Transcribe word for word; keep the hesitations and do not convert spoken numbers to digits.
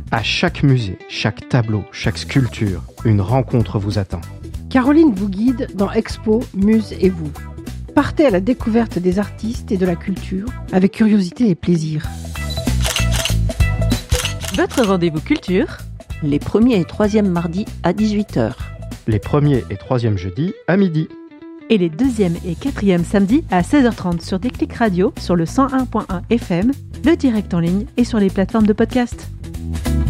À chaque musée, chaque tableau, chaque sculpture, une rencontre vous attend. Caroline vous guide dans Expo, Muse et vous. Partez à la découverte des artistes et de la culture avec curiosité et plaisir. Votre rendez-vous culture, les premiers et troisièmes mardis à dix-huit heures. Les premiers et troisièmes jeudis à midi. Et les deuxièmes et quatrièmes samedis à seize heures trente sur Déclic Radio, sur le cent un point un F M, le direct en ligne et sur les plateformes de podcast.